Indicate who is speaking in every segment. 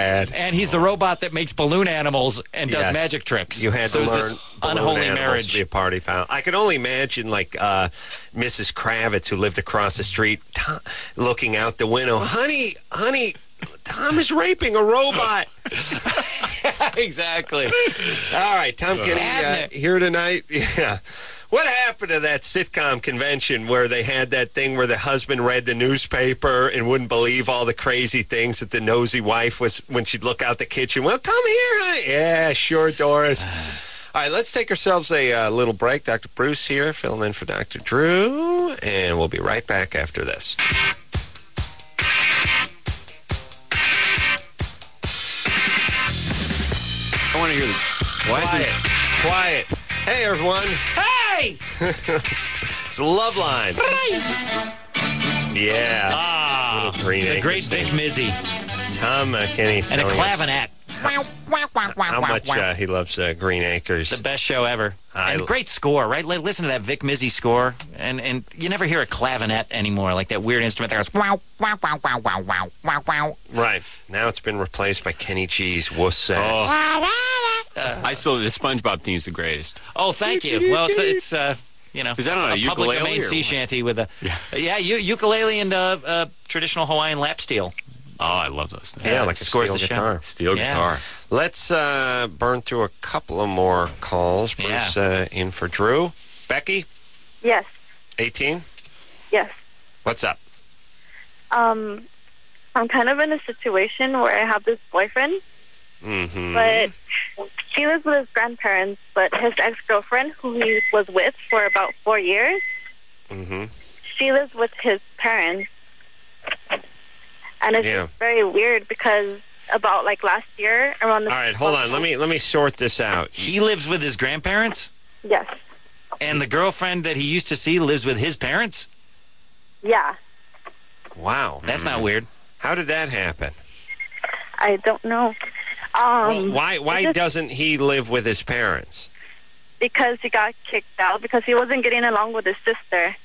Speaker 1: had.
Speaker 2: And he's the robot that makes balloon animals and does magic tricks.
Speaker 1: You had
Speaker 2: so
Speaker 1: to learn
Speaker 2: this unholy marriage
Speaker 1: to be a party foul. I could only imagine, like, Mrs. Kravitz, who lived across the street, looking out the window. Honey, Tom is raping a robot.
Speaker 2: Exactly.
Speaker 1: All right, Tom Kenny here tonight. Yeah. What happened to that sitcom convention where they had that thing where the husband read the newspaper and wouldn't believe all the crazy things that the nosy wife was when she'd look out the kitchen? Well, come here, honey. Yeah, sure, Doris. All right, let's take ourselves a little break. Dr. Bruce here, filling in for Dr. Drew, and we'll be right back after this.
Speaker 3: I want to hear this.
Speaker 1: Quiet. Hey, everyone.
Speaker 2: Hey!
Speaker 1: It's Love Line. Yeah. Little Green
Speaker 2: the great
Speaker 1: Acres
Speaker 2: Vic
Speaker 1: thing.
Speaker 2: Mizzy.
Speaker 1: Tom Kenny's
Speaker 2: And a
Speaker 1: telling us
Speaker 2: clavinet.
Speaker 1: how much he loves Green Acres.
Speaker 2: The best show ever. And great score, right? Listen to that Vic Mizzy score. And you never hear a clavinet anymore, like that weird instrument that goes wow, wow, wow, wow, wow, wow, wow, wow.
Speaker 1: Right. Now it's been replaced by Kenny G's wuss sax.
Speaker 3: I still, the SpongeBob theme is the greatest.
Speaker 2: Oh, thank you. Well, it's you know,
Speaker 3: is that on a
Speaker 2: public
Speaker 3: ukulele
Speaker 2: domain
Speaker 3: or
Speaker 2: sea
Speaker 3: what?
Speaker 2: shanty with a ukulele and traditional Hawaiian lap steel.
Speaker 3: Oh, I love those things.
Speaker 1: Yeah, like a
Speaker 2: scores
Speaker 1: steel
Speaker 2: the show.
Speaker 1: guitar.
Speaker 3: Steel guitar.
Speaker 1: Let's burn through a couple of more calls. Bruce in for Drew. Becky,
Speaker 4: Yes.
Speaker 1: 18.
Speaker 4: Yes.
Speaker 1: What's up?
Speaker 4: I'm kind of in a situation where I have this boyfriend, but he lives with his grandparents, but his ex-girlfriend, who he was with for about 4 years, she lives with his parents. And it's just very weird because about like last year around the...
Speaker 1: All right, hold on. Let me sort this out.
Speaker 2: He lives with his grandparents?
Speaker 4: Yes.
Speaker 2: And the girlfriend that he used to see lives with his parents?
Speaker 4: Yeah.
Speaker 1: Wow.
Speaker 2: That's not weird.
Speaker 1: How did that happen?
Speaker 4: I don't know.
Speaker 1: Why doesn't he live with his parents?
Speaker 4: Because he got kicked out because he wasn't getting along with his sister.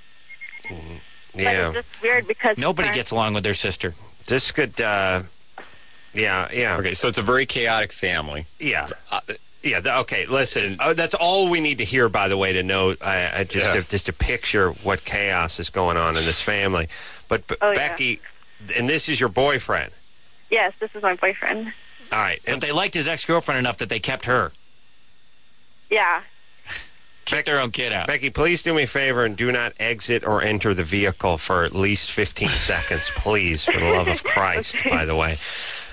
Speaker 4: But it's just weird because...
Speaker 2: Nobody gets along with their sister.
Speaker 1: This could, yeah.
Speaker 3: Okay, so it's a very chaotic family.
Speaker 1: Yeah. Okay, listen. That's all we need to hear, by the way, to know, just to picture what chaos is going on in this family. But Becky, and this is your boyfriend?
Speaker 4: Yes, this is my boyfriend.
Speaker 1: All right.
Speaker 2: But they liked his ex-girlfriend enough that they kept her.
Speaker 4: Yeah.
Speaker 2: Kicked their own kid out.
Speaker 1: Becky, please do me a favor and do not exit or enter the vehicle for at least 15 seconds, please, for the love of Christ, by the way.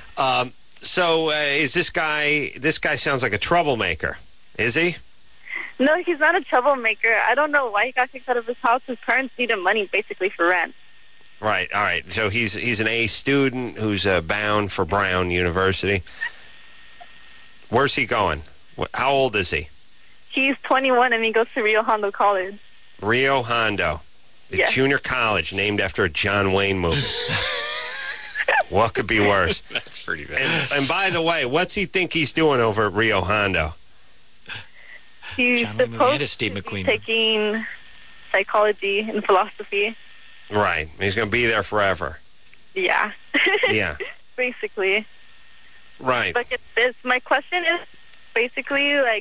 Speaker 1: So is this guy sounds like a troublemaker, is he?
Speaker 4: No, he's not a troublemaker. I don't know why he got kicked out of his house. His parents needed money basically for rent.
Speaker 1: Right, all right. So he's an A student who's bound for Brown University. Where's he going? How old is he?
Speaker 4: He's 21 and he goes to Rio Hondo College.
Speaker 1: Rio Hondo, a junior college named after a John Wayne movie. What could be worse?
Speaker 3: That's pretty bad.
Speaker 1: And by the way, what's he think he's doing over at Rio Hondo?
Speaker 4: He's supposed to be taking psychology and philosophy.
Speaker 1: Right. He's going to be there forever.
Speaker 4: Yeah.
Speaker 1: Yeah.
Speaker 4: Basically.
Speaker 1: Right.
Speaker 4: Look at this. My question is basically like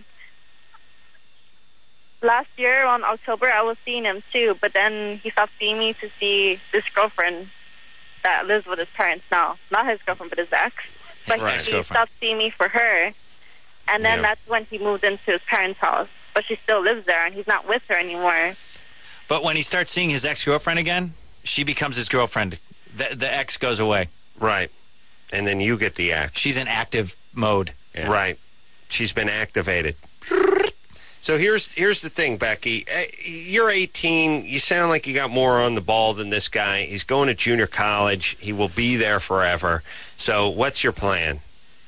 Speaker 4: last year on October I was seeing him too, but then he stopped seeing me to see this girlfriend that lives with his parents now. Not his girlfriend, but his ex. But he stopped seeing me for her. And then that's when he moved into his parents' house. But she still lives there, and he's not with her anymore.
Speaker 2: But when he starts seeing his ex-girlfriend again, she becomes his girlfriend. The ex goes away.
Speaker 1: Right. And then you get the ex.
Speaker 2: She's in active mode.
Speaker 1: Yeah. Right. She's been activated. So here's the thing, Becky. You're 18. You sound like you got more on the ball than this guy. He's going to junior college. He will be there forever. So what's your plan?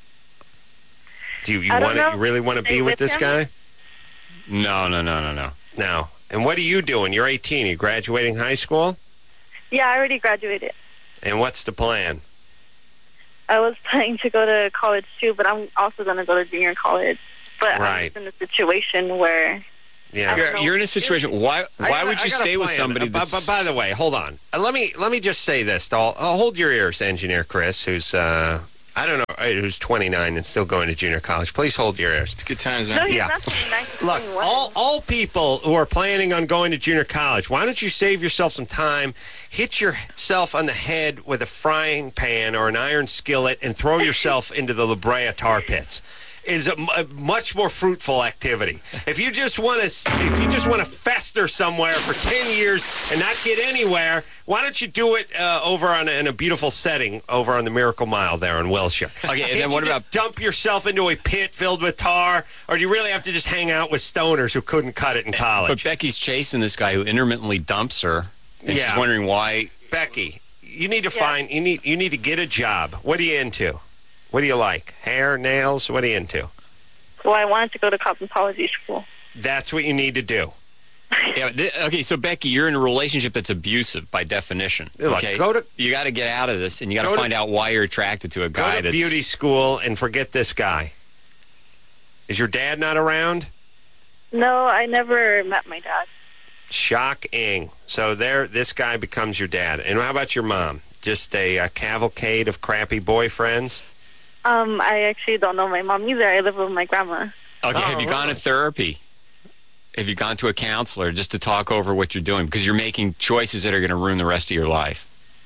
Speaker 1: Do you really want to be with this guy?
Speaker 3: No.
Speaker 1: No. And what are you doing? You're 18. Are you graduating high school?
Speaker 4: Yeah, I already graduated.
Speaker 1: And what's the plan?
Speaker 4: I was planning to go to college too, but I'm also going to go to junior college. But I'm just in a situation where...
Speaker 1: Yeah.
Speaker 3: You're in a situation... Why would you stay with somebody that's...
Speaker 1: But by the way, hold on. Let me just say this. Hold your ears, Engineer Chris, who's... I don't know. who's 29 and still going to junior college, please hold your ears.
Speaker 3: It's good times, man.
Speaker 4: No, he's not 29.
Speaker 1: Look, all people who are planning on going to junior college, why don't you save yourself some time, hit yourself on the head with a frying pan or an iron skillet, and throw yourself into the La Brea tar pits. Is a much more fruitful activity. If you just want to fester somewhere for 10 years and not get anywhere, why don't you do it over in a beautiful setting over on the Miracle Mile there in Wilshire?
Speaker 3: Okay, and then what about
Speaker 1: dump yourself into a pit filled with tar, or do you really have to just hang out with stoners who couldn't cut it in college?
Speaker 3: But Becky's chasing this guy who intermittently dumps her, and she's wondering why.
Speaker 1: Becky, you need to find you need to get a job. What are you into? What do you like? Hair, nails? What are you into?
Speaker 4: Well, I wanted to go to cosmetology school.
Speaker 1: That's what you need to do.
Speaker 3: Okay, so Becky, you're in a relationship that's abusive by definition. Okay, you got to get out of this, and you got to find out why you're attracted to a guy.
Speaker 1: Go to beauty school and forget this guy. Is your dad not around?
Speaker 4: No, I never met my dad.
Speaker 1: Shocking. So this guy becomes your dad. And how about your mom? Just a cavalcade of crappy boyfriends?
Speaker 4: I actually don't know my mom either. I live with my grandma.
Speaker 3: Okay, have you gone to therapy? Have you gone to a counselor just to talk over what you're doing? Because you're making choices that are going to ruin the rest of your life.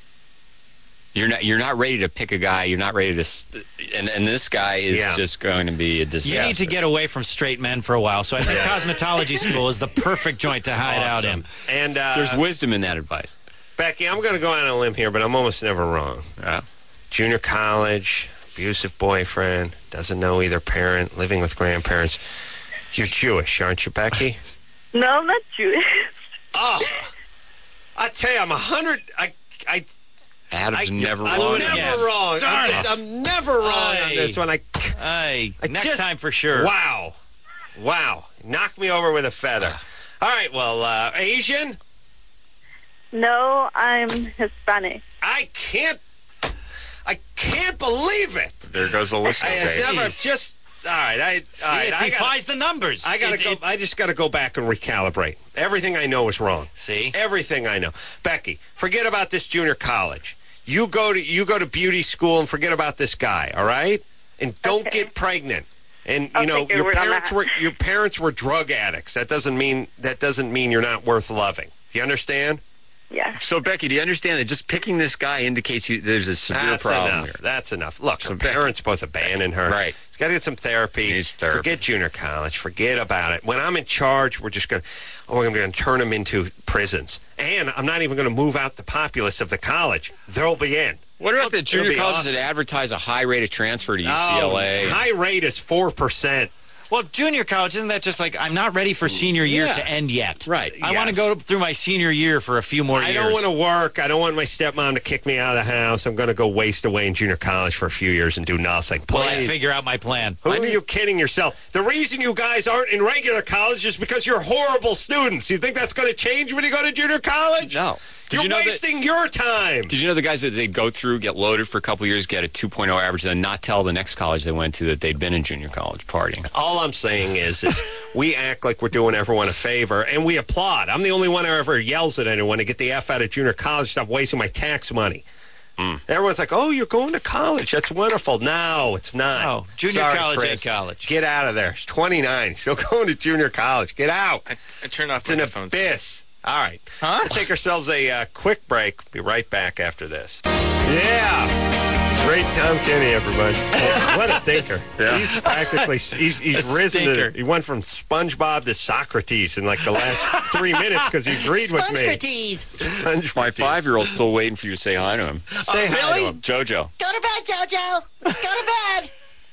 Speaker 3: You're not ready to pick a guy. You're not ready to... And this guy is just going to be a disaster.
Speaker 2: You need to get away from straight men for a while. So I think cosmetology school is the perfect joint to hide out in.
Speaker 1: And
Speaker 3: there's wisdom in that advice.
Speaker 1: Becky, I'm going to go out on a limb here, but I'm almost never wrong.
Speaker 3: Yeah.
Speaker 1: Junior college, abusive boyfriend, doesn't know either parent, living with grandparents. You're Jewish, aren't you, Becky?
Speaker 4: No, I'm not Jewish.
Speaker 1: Oh, I tell you, I'm 100.
Speaker 3: Adam's never wrong.
Speaker 1: I'm never wrong. I'm never wrong on this one.
Speaker 2: Next time for sure.
Speaker 1: Wow. Knock me over with a feather. All right, well, Asian?
Speaker 4: No, I'm Hispanic.
Speaker 1: I can't believe it.
Speaker 3: There goes the listener.
Speaker 1: All right.
Speaker 2: It defies the numbers.
Speaker 1: I just got to go back and recalibrate. Everything I know is wrong.
Speaker 2: See?
Speaker 1: Everything I know. Becky, forget about this junior college. You go to beauty school and forget about this guy, all right? And don't get pregnant. And your parents were drug addicts. That doesn't mean you're not worth loving. Do you understand?
Speaker 4: Yeah.
Speaker 3: So, Becky, do you understand that just picking this guy indicates there's a severe problem here?
Speaker 1: That's enough. Look, her parents both abandon her.
Speaker 3: Right.
Speaker 1: She's got to get some therapy.
Speaker 3: Needs therapy.
Speaker 1: Forget junior college. Forget about it. When I'm in charge, we're going to turn them into prisons. And I'm not even going to move out the populace of the college. They'll be in.
Speaker 3: What about the junior colleges that advertise a high rate of transfer to UCLA?
Speaker 1: High rate is 4%.
Speaker 2: Well, junior college, isn't that just like, I'm not ready for senior year to end yet?
Speaker 3: Right.
Speaker 2: I want to go through my senior year for a few more years.
Speaker 1: I don't want to work. I don't want my stepmom to kick me out of the house. I'm going to go waste away in junior college for a few years and do nothing.
Speaker 2: Well, I figure out my plan.
Speaker 1: Who are you kidding yourself? The reason you guys aren't in regular college is because you're horrible students. You think that's going to change when you go to junior college?
Speaker 3: No.
Speaker 1: You're wasting your time.
Speaker 3: Did you know the guys that they go through, get loaded for a couple of years, get a 2.0 average, and then not tell the next college they went to that they'd been in junior college partying?
Speaker 1: All I'm saying is we act like we're doing everyone a favor, and we applaud. I'm the only one who ever yells at anyone to get the F out of junior college, stop wasting my tax money. Everyone's like, oh, you're going to college. That's wonderful. No, it's not.
Speaker 2: Oh, junior college
Speaker 1: Chris.
Speaker 2: ain't college.
Speaker 1: Get out of there. She's 29. Still going to junior college. Get out.
Speaker 3: I turned off my headphones.
Speaker 1: It's an abyss. All right. We'll take ourselves a quick break. Be right back after this. Yeah. Great Tom Kenny, everybody. What a thinker. Yeah. He's practically, he's risen to, he went from SpongeBob to Socrates in like the last 3 minutes because he agreed with me.
Speaker 3: Sponge. My 5-year-old's still waiting for you to say hi to him.
Speaker 1: Say hi to him.
Speaker 3: Jojo.
Speaker 5: Go to bed, Jojo. Go to bed.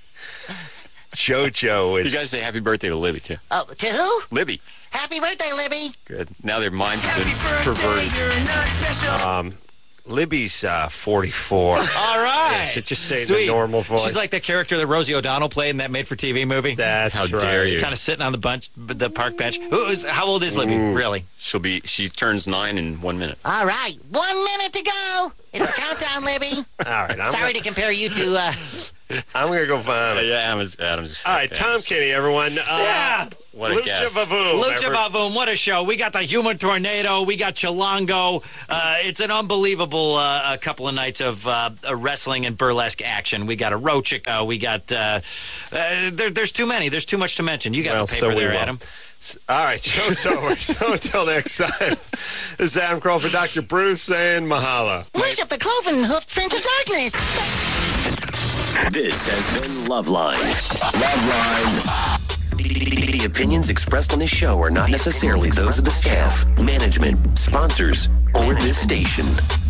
Speaker 1: Jojo is...
Speaker 3: You guys say happy birthday to Libby, too.
Speaker 5: Oh, to who?
Speaker 3: Libby.
Speaker 5: Happy birthday, Libby.
Speaker 3: Good. Now their minds have been perverted.
Speaker 1: Libby's 44.
Speaker 2: All right.
Speaker 1: Yeah, so just say the normal voice.
Speaker 2: She's like the character that Rosie O'Donnell played in that made-for-TV movie.
Speaker 1: That's
Speaker 3: How
Speaker 1: right.
Speaker 3: dare you.
Speaker 2: Kind of sitting on the park bench. How old is Libby, really?
Speaker 3: She turns 9 in 1 minute.
Speaker 5: All right. 1 minute to go. It's a countdown, Libby.
Speaker 1: All right.
Speaker 5: Sorry to compare you to...
Speaker 1: I'm going to go vomit.
Speaker 3: Yeah, Adam's
Speaker 1: all right, Tom Kenny, everyone.
Speaker 3: What a guest.
Speaker 2: Lucha Vavoom, what a show. We got the Human Tornado. We got Chilango. It's an unbelievable couple of nights of wrestling and burlesque action. We got a Rochica. We got... there's too many. There's too much to mention. You got the paper there, Adam.
Speaker 1: All right, show's over. So until next time, this is Adam Carolla for Dr. Bruce saying mahalo.
Speaker 5: Worship the cloven hoofed prince of darkness.
Speaker 6: This has been Loveline. Loveline. The opinions expressed on this show are not necessarily those of the staff, management, sponsors, or this station.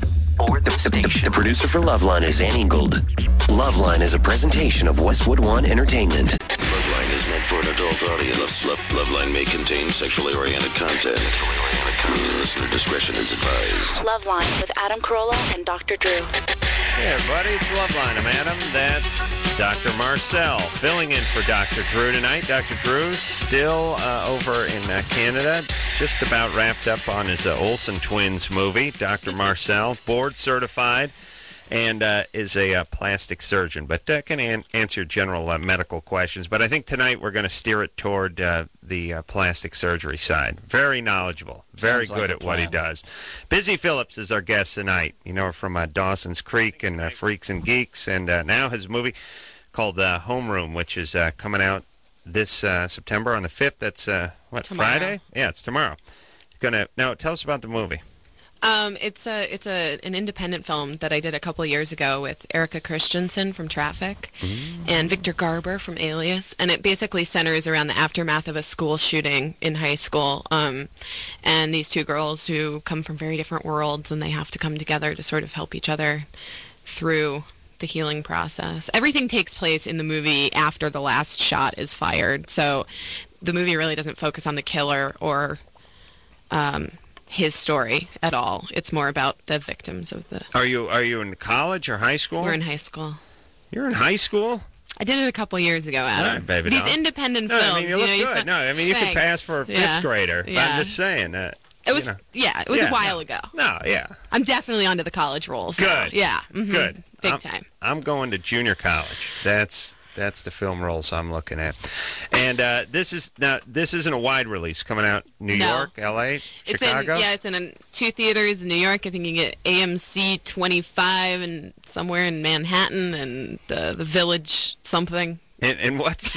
Speaker 6: The producer for Loveline is Ann Ingold. Loveline is a presentation of Westwood One Entertainment.
Speaker 7: Loveline is meant for an adult audience. Loveline may contain sexually oriented content. Listener discretion is advised.
Speaker 8: Loveline with Adam Carolla and Dr. Drew.
Speaker 1: Hey, everybody, it's Loveline. I'm Adam. That's Dr. Marcel filling in for Dr. Drew tonight. Dr. Drew's still over in Canada, just about wrapped up on his Olsen Twins movie. Dr. Marcel, board certified, and is a plastic surgeon, but can answer general medical questions. But I think tonight we're going to steer it toward the plastic surgery side. Very knowledgeable, very good at what he does. Busy Phillips is our guest tonight. You know her from Dawson's Creek and Freaks and Geeks, and now his movie called Homeroom, which is coming out this September on the 5th. That's, tomorrow. Friday? Yeah, it's tomorrow. Now, tell us about the movie.
Speaker 9: It's an independent film that I did a couple of years ago with Erica Christensen from Traffic and Victor Garber from Alias, and it basically centers around the aftermath of a school shooting in high school, and these two girls who come from very different worlds, and they have to come together to sort of help each other through the healing process. Everything takes place in the movie after the last shot is fired, so the movie really doesn't focus on the killer or his story at all. It's more about the victims of the... Are
Speaker 1: you in college or high school?
Speaker 9: We're in high school.
Speaker 1: You're in high school?
Speaker 9: I did it a couple years ago, Adam.
Speaker 1: All right, baby.
Speaker 9: These independent films.
Speaker 1: I mean, you look good. You could pass for a fifth grader.
Speaker 9: Yeah.
Speaker 1: I'm just saying that.
Speaker 9: It was, it was a while ago.
Speaker 1: No, yeah.
Speaker 9: I'm definitely onto the college rolls.
Speaker 1: Good.
Speaker 9: Now. Yeah. Mm-hmm.
Speaker 1: Good.
Speaker 9: Big time.
Speaker 1: I'm going to junior college. That's the film rolls I'm looking at. And this isn't a wide release coming out New York, L.A., Chicago?
Speaker 9: It's in 2 theaters in New York. I think you can get AMC 25 and somewhere in Manhattan and the Village something.
Speaker 1: And what's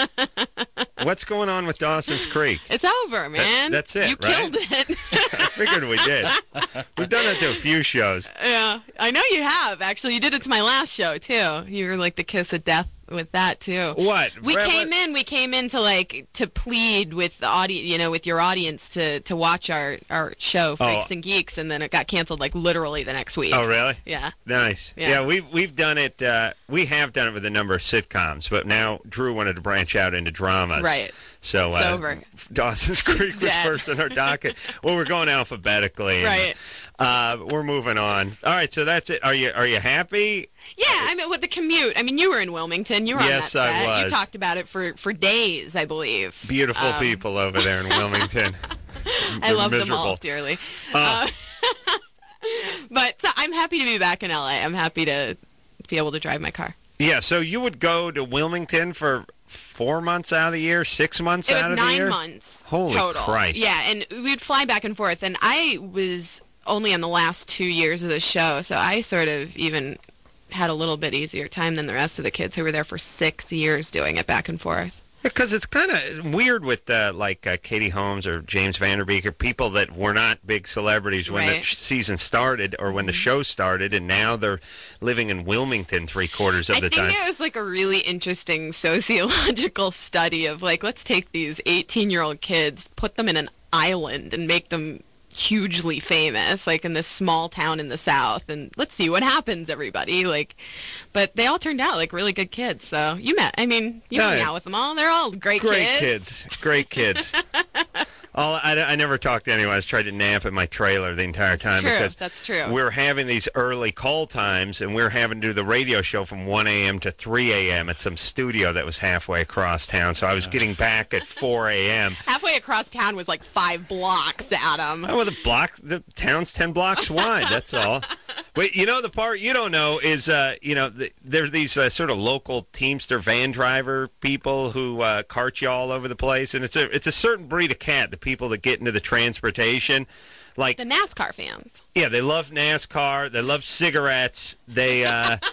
Speaker 1: going on with Dawson's Creek?
Speaker 9: It's over, man.
Speaker 1: That's it,
Speaker 9: You killed it.
Speaker 1: I figured we did. We've done it to a few shows.
Speaker 9: Yeah, I know you have. Actually, you did it to my last show, too. You were like the kiss of death with that too.
Speaker 1: What?
Speaker 9: We came in to plead with the audience, with your audience to watch our show, Freaks and Geeks, and then it got canceled like literally the next week.
Speaker 1: Oh, really?
Speaker 9: Yeah.
Speaker 1: Nice. Yeah, we've done it. We have done it with a number of sitcoms, but now Drew wanted to branch out into dramas.
Speaker 9: Right.
Speaker 1: So
Speaker 9: it's over.
Speaker 1: Dawson's Creek was first on our docket. Well, we're going alphabetically.
Speaker 9: Right.
Speaker 1: We're moving on. All right, so that's it. Are you happy?
Speaker 9: Yeah, I mean, with the commute. I mean, you were in Wilmington. You were on that set.
Speaker 1: Yes, I was.
Speaker 9: You talked about it for days, I believe.
Speaker 1: Beautiful people over there in Wilmington.
Speaker 9: I love them all dearly. But so I'm happy to be back in LA. I'm happy to be able to drive my car.
Speaker 1: Yeah, so you would go to Wilmington for 4 months out of the year, 6 months out of the year?
Speaker 9: It was 9 months
Speaker 1: Holy
Speaker 9: total.
Speaker 1: Christ.
Speaker 9: Yeah, and we'd fly back and forth. And I was only on the last 2 years of the show, so I sort of even had a little bit easier time than the rest of the kids who were there for 6 years doing it back and forth.
Speaker 1: Because it's kind of weird with Katie Holmes or James Van Der Beek or people that were not big celebrities when the season started or when the show started, and now they're living in Wilmington 3/4 of the time.
Speaker 9: I think it was like a really interesting sociological study of let's take these 18-year-old kids, put them in an island, and make them hugely famous, in this small town in the South, and let's see what happens, everybody. But they all turned out really good kids. So you hung out with them all. They're all great kids.
Speaker 1: Great kids. I never talked to anyone. I just tried to nap in my trailer the entire time.
Speaker 9: That's true.
Speaker 1: We're having these early call times, and we're having to do the radio show from 1 a.m. to 3 a.m. at some studio that was halfway across town. So I was getting back at 4 a.m.
Speaker 9: Halfway across town was 5 blocks, Adam.
Speaker 1: Oh, well, the town's 10 blocks wide. That's all. But the part you don't know is, there's these sort of local Teamster van driver people who cart you all over the place, and it's a certain breed of cat, the people that get into the transportation. Like
Speaker 9: the NASCAR fans.
Speaker 1: Yeah, they love NASCAR. They love cigarettes. They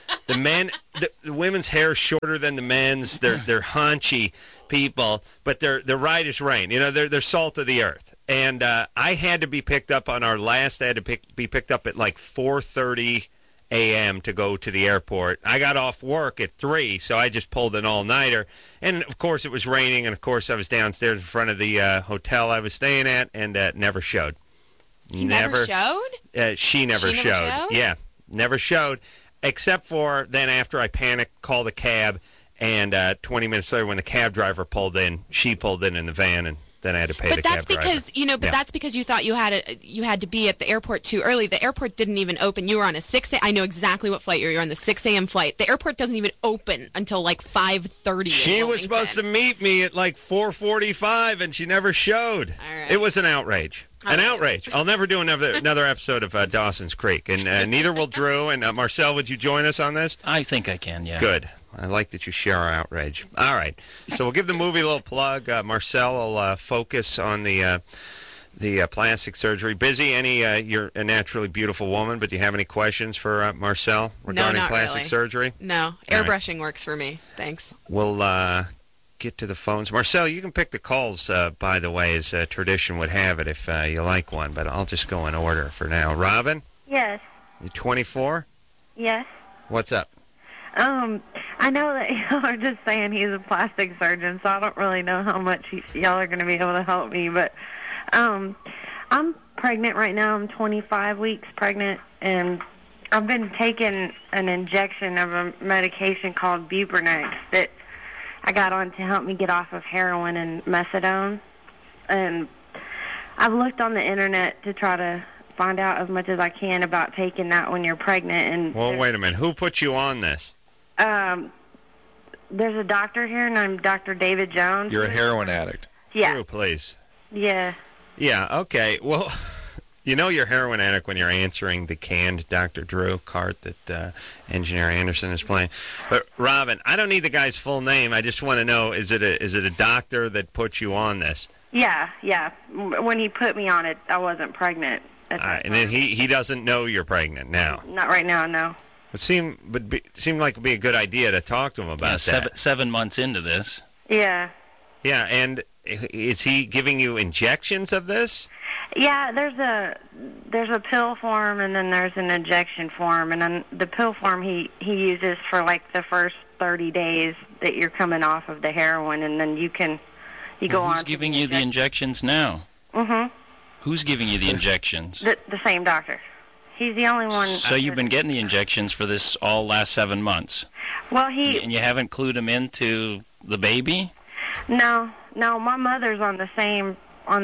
Speaker 1: the women's hair is shorter than the men's. They're haunchy people, but they're right as rain. They're salt of the earth. And I had to be picked up on our last. I had to be picked up at like 4:30 a.m. to go to the airport. I got off work at 3, so I just pulled an all-nighter. And of course, it was raining, and of course, I was downstairs in front of the hotel I was staying at, and never showed.
Speaker 9: He never showed?
Speaker 1: She never showed. Yeah, never showed. Except for then after I panicked, called a cab, and 20 minutes later when the cab driver pulled in, she pulled in the van, and then I had to pay the cab driver.
Speaker 9: That's because you thought you had to be at the airport too early. The airport didn't even open. You were on a 6 a.m. I know exactly what flight you're on, the 6 a.m. flight. The airport doesn't even open until like 5:30.
Speaker 1: She was supposed to meet me at like 4:45, and she never showed.
Speaker 9: All right.
Speaker 1: It was an outrage. An outrage. I'll never do another episode of Dawson's Creek, and neither will Drew. And Marcel, would you join us on this?
Speaker 10: I think I can, yeah.
Speaker 1: Good. I like that you share our outrage. All right. So we'll give the movie a little plug. Marcel will focus on the plastic surgery. Busy, you're a naturally beautiful woman, but do you have any questions for Marcel regarding plastic surgery?
Speaker 9: No. Airbrushing works for me. Thanks.
Speaker 1: We'll get to the phones. Marcel, you can pick the calls, by the way, as tradition would have it, if you like one, but I'll just go in order for now. Robin?
Speaker 11: Yes.
Speaker 1: You 24?
Speaker 11: Yes.
Speaker 1: What's up?
Speaker 11: I know that y'all are just saying he's a plastic surgeon, so I don't really know how much y'all are going to be able to help me, but I'm pregnant right now. I'm 25 weeks pregnant, and I've been taking an injection of a medication called Buprenex that I got on to help me get off of heroin and methadone. And I've looked on the internet to try to find out as much as I can about taking that when you're pregnant. And
Speaker 1: well, wait a minute. Who put you on this?
Speaker 11: There's a doctor here named Dr. David Jones.
Speaker 12: You're a heroin addict.
Speaker 11: Yeah.
Speaker 1: Drew, please.
Speaker 11: Yeah.
Speaker 1: Yeah, okay. Well, you're a heroin addict when you're answering the canned Dr. Drew cart that Engineer Anderson is playing. But, Robin, I don't need the guy's full name. I just want to know, is it a doctor that put you on this?
Speaker 11: Yeah. When he put me on it, I wasn't pregnant.
Speaker 1: All right, and then he doesn't know you're pregnant now?
Speaker 11: Not right now, no.
Speaker 1: It seemed like it would be a good idea to talk to him about that.
Speaker 10: 7 months into this.
Speaker 11: Yeah.
Speaker 1: Yeah, and is he giving you injections of this?
Speaker 11: Yeah, there's a pill form, and then there's an injection form, and then the pill form he uses for like the first 30 days that you're coming off of the heroin, and then you go on.
Speaker 10: Who's giving you the injections now?
Speaker 11: Mm-hmm.
Speaker 10: Who's giving you the injections?
Speaker 11: The same doctor. He's the only one.
Speaker 10: So you've been getting the injections for this all last 7 months?
Speaker 11: Well,
Speaker 10: and you haven't clued him into the baby?
Speaker 11: No. My mother's on the same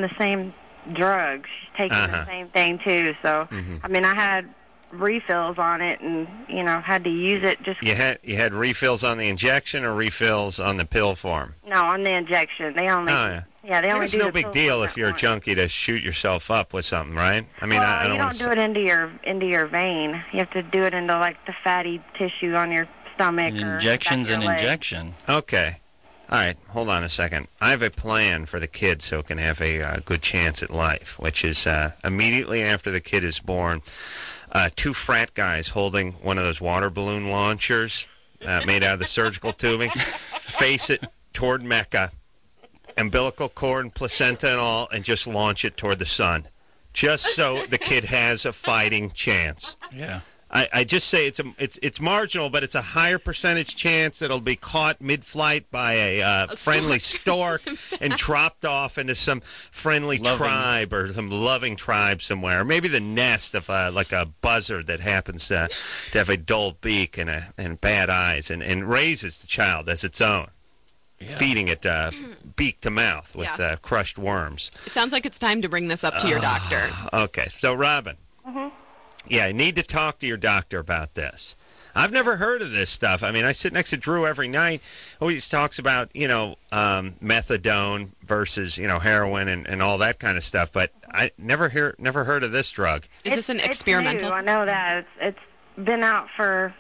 Speaker 11: drugs. She's taking the same thing too. So I mean, I had refills on it, and had to use it. Just
Speaker 1: you had refills on the injection or refills on the pill form?
Speaker 11: No, on the injection. They only.
Speaker 1: Oh, yeah.
Speaker 11: Yeah, they only
Speaker 1: it's
Speaker 11: do
Speaker 1: no
Speaker 11: the
Speaker 1: big deal if you're a junkie to shoot yourself up with something, right? I mean, I don't want to.
Speaker 11: You don't do it into your vein. You have to do it into like the fatty tissue on your stomach.
Speaker 10: Injection's an injection.
Speaker 1: Okay. All right, hold on a second. I have a plan for the kid so it can have a good chance at life, which is immediately after the kid is born, 2 frat guys holding one of those water balloon launchers made out of the surgical tubing, face it toward Mecca, umbilical cord and placenta and all, and just launch it toward the sun, just so the kid has a fighting chance.
Speaker 10: Yeah.
Speaker 1: I just say it's marginal, but it's a higher percentage chance that it'll be caught mid-flight by a friendly stork and dropped off into some friendly tribe or some loving tribe somewhere. Or maybe the nest of like a buzzard that happens to have a dull beak and bad eyes and raises the child as its own. Yeah. Feeding it beak to mouth with crushed worms.
Speaker 9: It sounds like it's time to bring this up to your doctor.
Speaker 1: Okay, so Robin.
Speaker 11: Mm-hmm.
Speaker 1: Yeah, I need to talk to your doctor about this. I've never heard of this stuff. I mean, I sit next to Drew every night. Always talks about, methadone versus, heroin and all that kind of stuff. But I never heard of this drug.
Speaker 9: Is this an experimental?
Speaker 11: New. I know that. It's been out for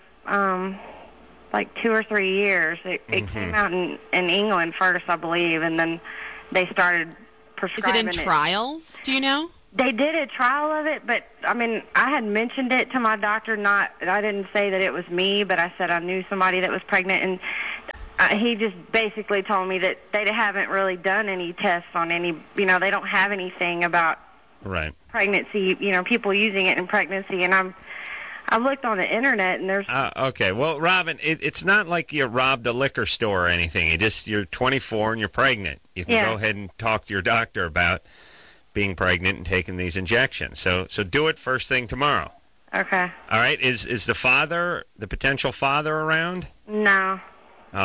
Speaker 11: like 2 or 3 years. It came out in England first, I believe, and then they started prescribing it.
Speaker 9: Is it in trials? Do you know?
Speaker 11: They did a trial of it, but, I mean, I had mentioned it to my doctor. I didn't say that it was me, but I said I knew somebody that was pregnant, and he just basically told me that they haven't really done any tests on any, they don't have anything about pregnancy, people using it in pregnancy, and I looked on the internet, and there's...
Speaker 1: okay, well, Robin, it's not like you robbed a liquor store or anything. You're 24 and you're pregnant. You can go ahead and talk to your doctor about being pregnant and taking these injections. So do it first thing tomorrow.
Speaker 11: Okay.
Speaker 1: All right. Is the potential father around?
Speaker 11: No.
Speaker 1: He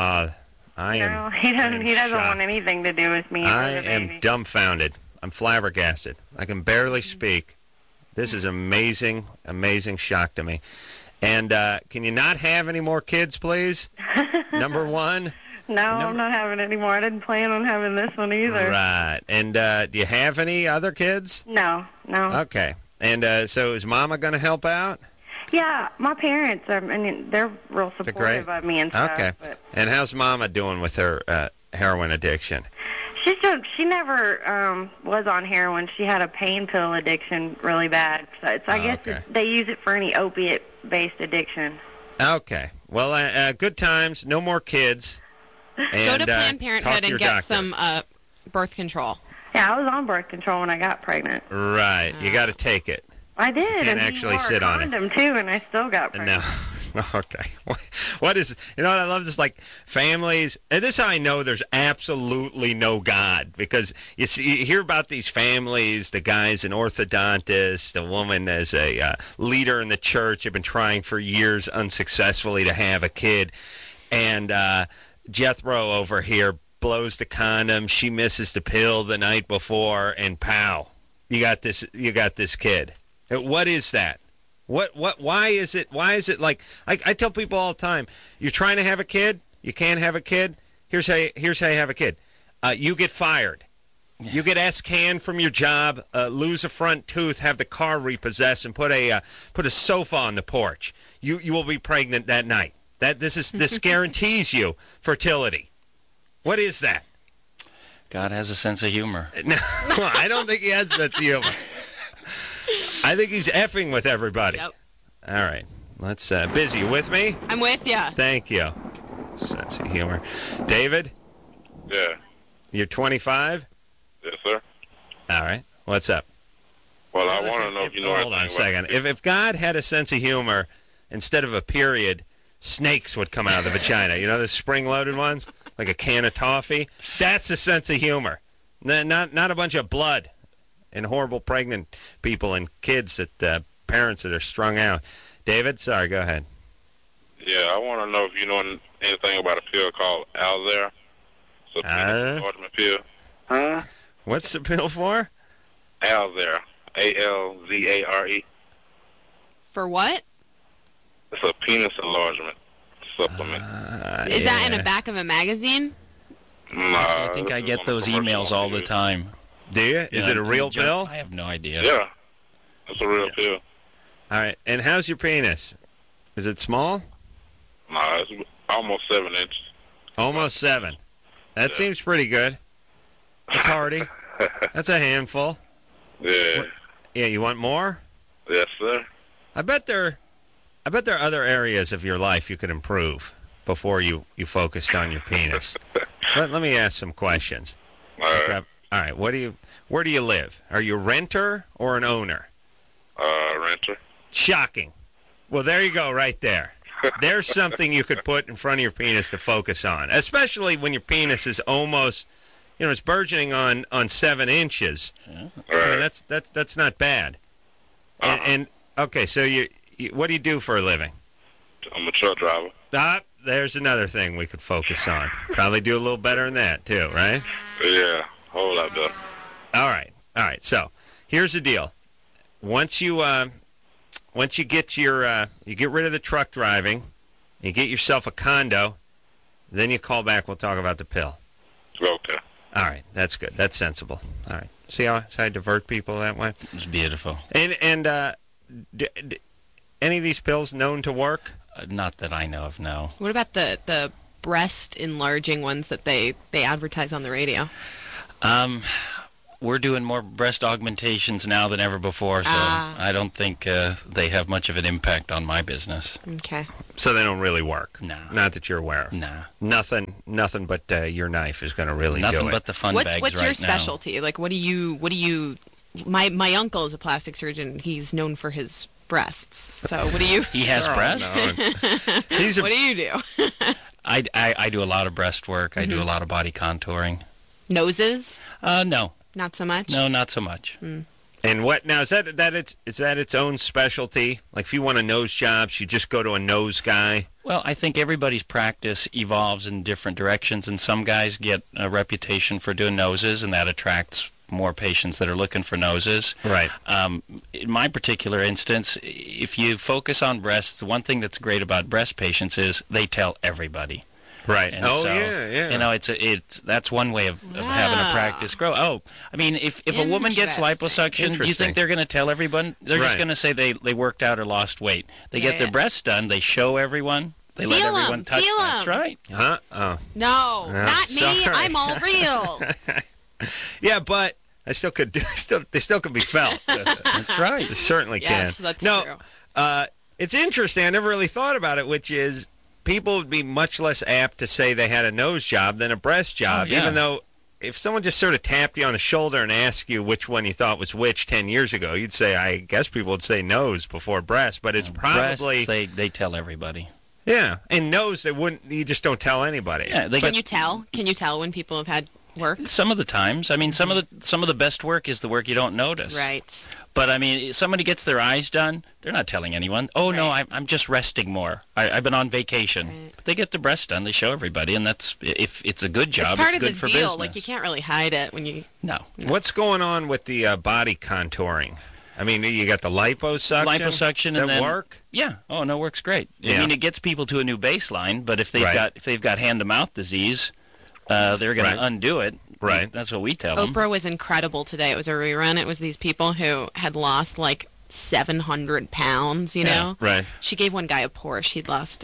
Speaker 11: doesn't want anything to do with me.
Speaker 1: I am dumbfounded. I'm flabbergasted. I can barely speak. This is amazing shock to me. And can you not have any more kids, please? Number one.
Speaker 11: No, I'm not having any more. I didn't plan on having this one either.
Speaker 1: Right. And do you have any other kids?
Speaker 11: No.
Speaker 1: Okay. And so is Mama going to help out?
Speaker 11: Yeah, my parents, they're real supportive of me and stuff.
Speaker 1: Okay.
Speaker 11: But...
Speaker 1: And how's Mama doing with her heroin addiction?
Speaker 11: She never was on heroin. She had a pain pill addiction really bad. So I guess they use it for any opiate-based addiction.
Speaker 1: Okay. Well, good times. No more kids. And,
Speaker 9: go to Planned Parenthood and get
Speaker 1: doctor.
Speaker 9: some birth control.
Speaker 11: Yeah, I was on birth control when I got pregnant.
Speaker 1: Right. You got to take it.
Speaker 11: I did.
Speaker 1: You can't
Speaker 11: and
Speaker 1: actually sit on it.
Speaker 11: Condom too, and I still got pregnant.
Speaker 1: No. Okay. What is? What I love this, like families. And this is how I know there's absolutely no God, because you hear about these families. The guy's an orthodontist. The woman is a leader in the church. Have been trying for years unsuccessfully to have a kid, and Jethro over here blows the condom. She misses the pill the night before, and pow, you got this kid. What is that? Why is it like I tell people all the time, you're trying to have a kid, you can't have a kid. Here's how you have a kid. You get fired. You get canned from your job, lose a front tooth, have the car repossessed, and put a sofa on the porch. You will be pregnant that night. This guarantees you fertility. What is that?
Speaker 10: God has a sense of humor.
Speaker 1: No, I don't think he has that humor. I think he's effing with everybody.
Speaker 9: Yep.
Speaker 1: All right. Let's, Busy, you with me?
Speaker 9: I'm with you.
Speaker 1: Thank you. Sense of humor. David?
Speaker 12: Yeah.
Speaker 1: You're 25?
Speaker 12: Yes, sir.
Speaker 1: All right. What's up?
Speaker 12: Well, I want to know if you know
Speaker 1: Hold on a second. If God had a sense of humor, instead of a period, snakes would come out of the vagina. You know the spring-loaded ones? Like a can of toffee? That's a sense of humor. Not a bunch of blood and horrible pregnant people and kids that parents that are strung out. David, sorry, go ahead.
Speaker 12: Yeah, I want to know if you know anything about a pill called Alzare. It's a enlargement pill. Huh?
Speaker 1: What's the pill for?
Speaker 12: Alzare. Alzare.
Speaker 9: For what?
Speaker 12: It's a penis enlargement supplement.
Speaker 9: Is that in the back of a magazine?
Speaker 10: I think I get those emails all the time.
Speaker 1: Do you? Is it a real pill?
Speaker 10: I have no idea.
Speaker 12: Yeah. It's a real pill.
Speaker 1: All right. And how's your penis? Is it small?
Speaker 12: No, it's almost 7 inches.
Speaker 1: Almost 7. That seems pretty good. That's hearty. That's a handful.
Speaker 12: Yeah.
Speaker 1: Yeah, you want more?
Speaker 12: Yes, sir.
Speaker 1: I bet there are other areas of your life you could improve before you focused on your penis. Let me ask some questions.
Speaker 12: All
Speaker 1: right. Where do you live? Are you a renter or an owner?
Speaker 12: Renter.
Speaker 1: Shocking. Well, there you go, right there. There's something you could put in front of your penis to focus on, especially when your penis is almost, it's burgeoning on 7 inches.
Speaker 12: Yeah.
Speaker 1: I mean, that's not bad. And okay, so you what do you do for a living?
Speaker 12: I'm a truck driver.
Speaker 1: There's another thing we could focus on. Probably do a little better than that too, right?
Speaker 12: Yeah, a whole lot better.
Speaker 1: All right. So here's the deal. Once you get rid of the truck driving, You get yourself a condo. Then you call back. We'll talk about the pill.
Speaker 12: Okay.
Speaker 1: All right. That's good. That's sensible. All right. See how I divert people that way?
Speaker 10: It's beautiful.
Speaker 1: And any of these pills known to work?
Speaker 10: Not that I know of, no.
Speaker 9: What about the breast enlarging ones that they advertise on the radio?
Speaker 10: We're doing more breast augmentations now than ever before, so I don't think they have much of an impact on my business.
Speaker 9: Okay.
Speaker 1: So they don't really work?
Speaker 10: No.
Speaker 1: Not that you're aware of?
Speaker 10: Nah.
Speaker 1: Nothing but your knife is going to really do it.
Speaker 10: Nothing but the fun bags
Speaker 9: What's
Speaker 10: right
Speaker 9: your specialty?
Speaker 10: now.
Speaker 9: Like, what do you... My uncle is a plastic surgeon. He's known for his breasts. So what do you...
Speaker 10: He has breasts?
Speaker 9: What do you do?
Speaker 10: I do a lot of breast work. I do a lot of body contouring.
Speaker 9: Noses?
Speaker 10: No.
Speaker 9: Not so much?
Speaker 10: No, not so much.
Speaker 1: And what now? Is that its own specialty? Like if you want a nose job, you just go to a nose guy?
Speaker 10: Well, I think everybody's practice evolves in different directions, and some guys get a reputation for doing noses, and that attracts more patients that are looking for noses.
Speaker 1: Right.
Speaker 10: In my particular instance, if you focus on breasts, one thing that's great about breast patients is they tell everybody.
Speaker 1: Right.
Speaker 10: And
Speaker 1: yeah.
Speaker 10: You know, that's one way of having a practice grow. Oh, I mean, if a woman gets liposuction, do you think they're going to tell everyone? They're just going to say they worked out or lost weight. They get their breasts done. They show everyone. They let everyone touch. That's right.
Speaker 1: Huh? Oh.
Speaker 9: No, not me. I'm all real.
Speaker 1: Yeah, but I still could do. They still could be felt.
Speaker 10: That's right.
Speaker 1: They certainly can.
Speaker 9: Yes, that's true.
Speaker 1: It's interesting. I never really thought about it, which is people would be much less apt to say they had a nose job than a breast job, even though if someone just sort of tapped you on the shoulder and asked you which one you thought was which 10 years ago, you'd say, I guess people would say nose before breast, but it's probably...
Speaker 10: Breasts, they tell everybody.
Speaker 1: Yeah, and nose, you just don't tell anybody.
Speaker 10: Yeah,
Speaker 9: Can you tell? Can you tell when people have had work?
Speaker 10: Some of the times. I mean, some of the best work is the work you don't notice.
Speaker 9: Right.
Speaker 10: But I mean, if somebody gets their eyes done, they're not telling anyone. Oh no, I'm just resting more. I've been on vacation. Right. But they get the breasts done. They show everybody, and that's if it's a good job. It's good for business. It's part of the deal.
Speaker 9: Like you can't really hide it when you.
Speaker 10: No.
Speaker 1: What's going on with the body contouring? I mean, you got the liposuction.
Speaker 10: Does
Speaker 1: that work?
Speaker 10: Yeah. Oh no, works great. I mean, it gets people to a new baseline. But if they've got hand to mouth disease, they're going to undo it.
Speaker 1: Right.
Speaker 10: That's what we tell them.
Speaker 9: Oprah was incredible today. It was a rerun. It was these people who had lost like 700 pounds, you know?
Speaker 1: Right.
Speaker 9: She gave one guy a Porsche. He'd lost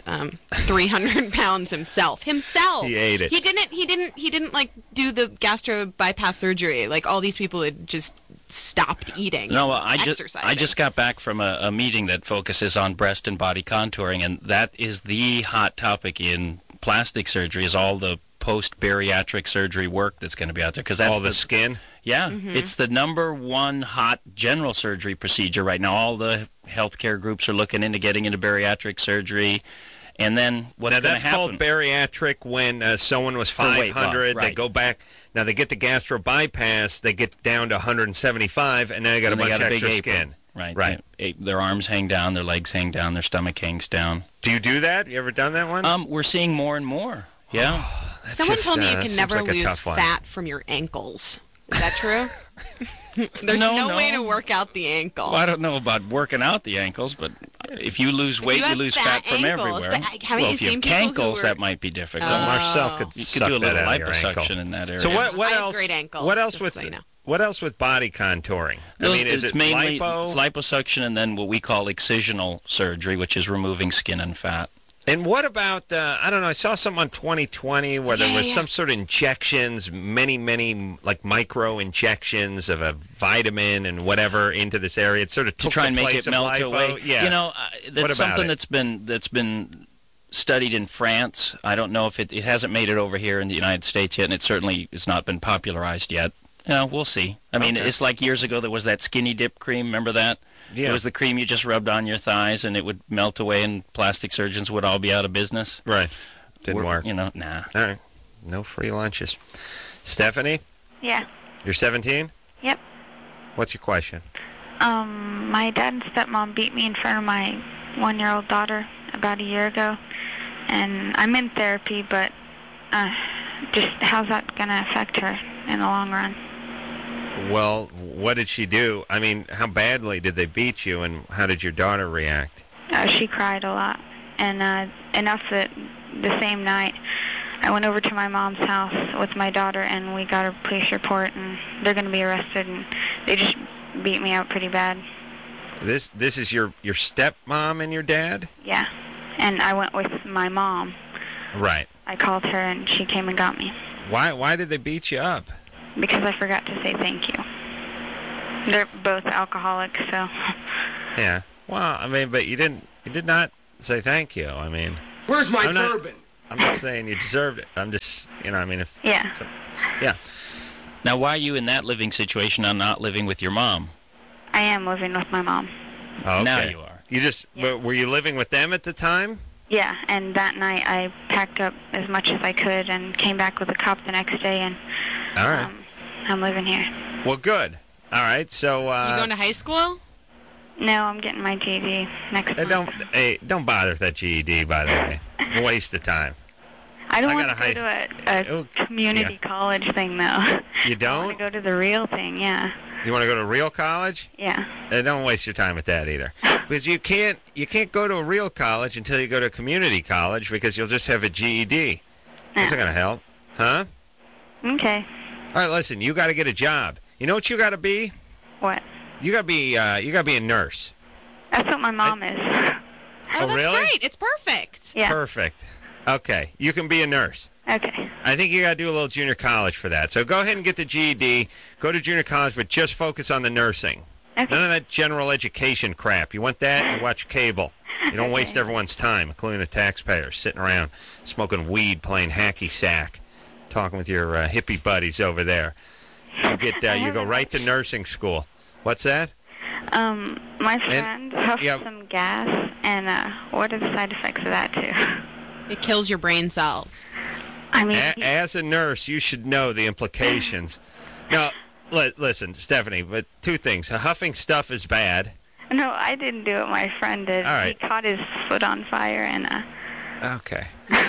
Speaker 9: 300 pounds himself. He ate it. He didn't like do the gastro bypass surgery. Like all these people had just stopped eating.
Speaker 10: No, I just got back from a meeting that focuses on breast and body contouring, and that is the hot topic in plastic surgery, is all the post-bariatric surgery work that's going to be out there. Because that's
Speaker 1: all the skin?
Speaker 10: Yeah. It's the number one hot general surgery procedure right now. All the healthcare groups are looking into getting into bariatric surgery. And then what's going to happen? Now, that's called
Speaker 1: bariatric when someone was 500. They go back. Now, they get the gastro bypass. They get down to 175, and then they got a bunch of extra skin.
Speaker 10: Right. Their arms hang down, their legs hang down, their stomach hangs down.
Speaker 1: Do you do that? You ever done that one?
Speaker 10: We're seeing more and more. Yeah.
Speaker 9: Someone told me you can never lose fat from your ankles. Is that true? There's no way to work out the ankle.
Speaker 10: Well, I don't know about working out the ankles, but if you lose weight, you lose fat from everywhere.
Speaker 9: If
Speaker 10: you have cankles, that might be difficult.
Speaker 1: Marcel could
Speaker 10: do a little liposuction in that area.
Speaker 1: So what
Speaker 9: I
Speaker 1: else?
Speaker 9: Have great ankles,
Speaker 1: what else with body contouring?
Speaker 10: I mean, is it mainly liposuction and then what we call excisional surgery, which is removing skin and fat.
Speaker 1: And what about, I don't know, I saw something on 2020 where there was some sort of injections, many, like micro injections of a vitamin and whatever into this area. It sort of took
Speaker 10: to try and make it melt away.
Speaker 1: Yeah.
Speaker 10: You know, that's something that's been studied in France. I don't know if it hasn't made it over here in the United States yet, and it certainly has not been popularized yet. We'll see. I mean, it's like years ago there was that skinny dip cream. Remember that? Yeah. It was the cream you just rubbed on your thighs, and it would melt away, and plastic surgeons would all be out of business.
Speaker 1: Right. Didn't work.
Speaker 10: Nah.
Speaker 1: All right. No free lunches. Stephanie?
Speaker 13: Yeah.
Speaker 1: You're 17?
Speaker 13: Yep.
Speaker 1: What's your question?
Speaker 13: My dad and stepmom beat me in front of my 1-year-old daughter about a year ago, and I'm in therapy, but just how's that going to affect her in the long run?
Speaker 1: Well, what did she do? I mean, how badly did they beat you, and how did your daughter react?
Speaker 13: She cried a lot, and enough that the same night I went over to my mom's house with my daughter, and we got a police report, and they're going to be arrested, and they just beat me up pretty bad.
Speaker 1: This is your stepmom and your dad?
Speaker 13: Yeah, and I went with my mom.
Speaker 1: Right.
Speaker 13: I called her, and she came and got me.
Speaker 1: Why did they beat you up?
Speaker 13: Because I forgot to say thank you. They're both alcoholics, so.
Speaker 1: Yeah. Well, I mean, but you did not say thank you. I mean.
Speaker 14: Where's my bourbon?
Speaker 1: I'm not saying you deserved it. I'm just, I mean, if.
Speaker 13: Yeah.
Speaker 1: So, yeah.
Speaker 10: Now, why are you in that living situation and not living with your mom?
Speaker 13: I am living with my mom.
Speaker 1: Oh, okay.
Speaker 10: Now you are.
Speaker 1: You just, were you living with them at the time?
Speaker 13: Yeah, and that night I packed up as much as I could and came back with a cop the next day, and
Speaker 1: all right.
Speaker 13: I'm living here.
Speaker 1: Well, good. All right, so...
Speaker 9: you going to high school?
Speaker 13: No, I'm getting my GED next month.
Speaker 1: Don't bother with that GED, by the way. Waste of time.
Speaker 13: I don't want to go to a community college thing, though.
Speaker 1: You don't?
Speaker 13: I want to go to the real thing, yeah.
Speaker 1: You want to go to a real college?
Speaker 13: Yeah.
Speaker 1: Don't waste your time with that either, because you can't go to a real college until you go to a community college, because you'll just have a GED. That's not going to help, huh?
Speaker 13: Okay.
Speaker 1: All right, listen. You got to get a job. You know what you got to be?
Speaker 13: What?
Speaker 1: You got to be a nurse.
Speaker 13: That's what my mom is.
Speaker 9: Oh, that's
Speaker 1: really?
Speaker 9: great. It's perfect.
Speaker 13: Yeah.
Speaker 1: Perfect. Okay, you can be a nurse.
Speaker 13: Okay.
Speaker 1: I think you got to do a little junior college for that. So go ahead and get the GED. Go to junior college, but just focus on the nursing.
Speaker 13: Okay.
Speaker 1: None of that general education crap. You want that, you watch cable. You don't waste everyone's time, including the taxpayers, sitting around smoking weed, playing hacky sack, talking with your hippie buddies over there. You go right to nursing school. What's that?
Speaker 13: My friend huffed some gas, and what are the side effects of that, too?
Speaker 9: It kills your brain cells.
Speaker 13: I mean,
Speaker 1: as a nurse, you should know the implications. Now, listen, Stephanie, but two things. Huffing stuff is bad.
Speaker 13: No, I didn't do it. My friend did.
Speaker 1: All right.
Speaker 13: He caught his foot on fire, and...
Speaker 1: Okay.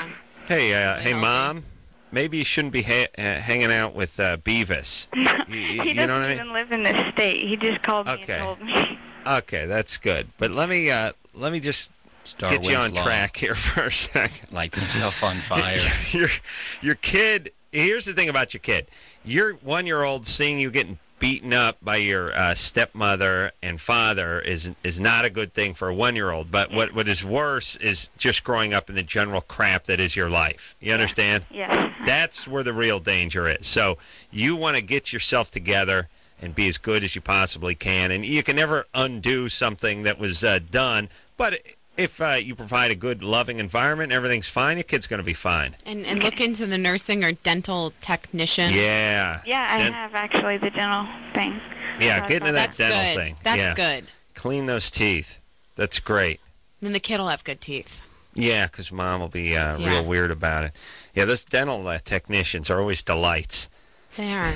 Speaker 1: Hey, Mom, maybe you shouldn't be hanging out with Beavis.
Speaker 13: He doesn't even live in this state. He just called me and told me.
Speaker 1: Okay, that's good. But let me just... get you on track here for a second.
Speaker 10: Lights himself on fire.
Speaker 1: Your kid, here's the thing about your kid. Your 1-year-old seeing you getting beaten up by your stepmother and father is not a good thing for a 1-year-old. But what is worse is just growing up in the general crap that is your life. You understand?
Speaker 13: Yes.
Speaker 1: That's where the real danger is. So you want to get yourself together and be as good as you possibly can. And you can never undo something that was done. But... if you provide a good, loving environment, everything's fine, your kid's going to be fine.
Speaker 9: And look into the nursing or dental technician.
Speaker 1: Yeah.
Speaker 13: Yeah, I have actually the dental thing.
Speaker 1: Yeah, get into that dental
Speaker 9: good.
Speaker 1: thing.
Speaker 9: That's good.
Speaker 1: Clean those teeth. That's great.
Speaker 9: Then the kid will have good teeth.
Speaker 1: Yeah, because Mom will be real weird about it. Yeah, those dental technicians are always delights.
Speaker 9: They are.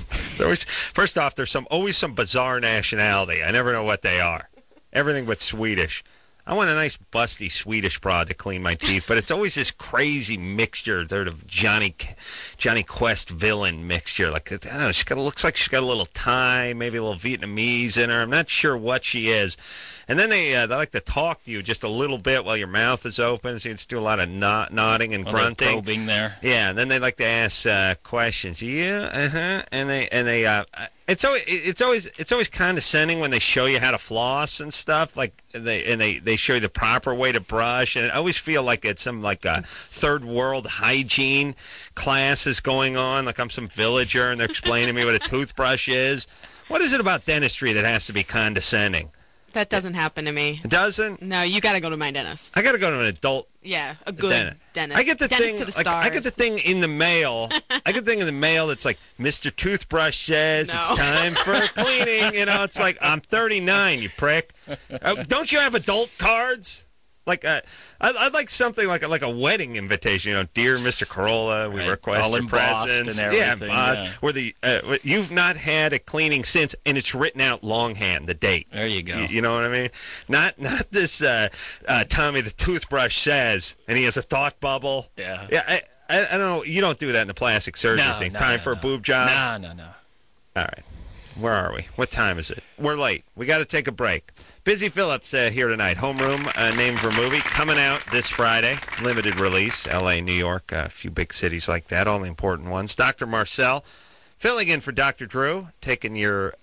Speaker 1: First off, there's always some bizarre nationality. I never know what they are. Everything but Swedish. I want a nice, busty Swedish broad to clean my teeth, but it's always this crazy mixture, sort of Johnny Quest villain mixture. Like, I don't know, looks like she's got a little Thai, maybe a little Vietnamese in her. I'm not sure what she is. And then they like to talk to you just a little bit while your mouth is open, so you just do a lot of nodding and grunting.
Speaker 10: Probing there.
Speaker 1: Yeah, and then they like to ask questions. Yeah, and they it's always condescending when they show you how to floss and stuff. Like they show you the proper way to brush, and I always feel like it's some a third world hygiene class is going on. Like I'm some villager, and they're explaining to me what a toothbrush is. What is it about dentistry that has to be condescending?
Speaker 9: That doesn't happen to me.
Speaker 1: It doesn't?
Speaker 9: No, you got to go to my dentist.
Speaker 1: I got to go to an adult.
Speaker 9: Yeah, a good dentist.
Speaker 1: I get the
Speaker 9: dentist
Speaker 1: thing.
Speaker 9: To the
Speaker 1: like,
Speaker 9: stars.
Speaker 1: I get the thing in the mail. I get the thing in the mail that's like, Mr. Toothbrush says it's time for cleaning. You know, it's like I'm 39. You prick. Don't you have adult cards? Like I'd like something like a wedding invitation. You know, dear Mr. Corolla, we request your presents.
Speaker 10: And everything,
Speaker 1: where the you've not had a cleaning since, and it's written out longhand the date.
Speaker 10: There you go.
Speaker 1: You know what I mean? Not this. Tommy the toothbrush says, and he has a thought bubble.
Speaker 10: Yeah.
Speaker 1: Yeah. I don't know. You don't do that in the plastic surgery thing. Time for a boob job.
Speaker 10: No.
Speaker 1: All right. Where are we? What time is it? We're late. We got to take a break. Busy Phillips here tonight. Homeroom, name for movie, coming out this Friday. Limited release. L.A., New York, a few big cities like that, all the important ones. Dr. Marcel filling in for Dr. Drew, taking your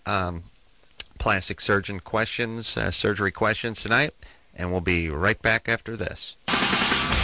Speaker 1: plastic surgeon questions, surgery questions tonight. And we'll be right back after this.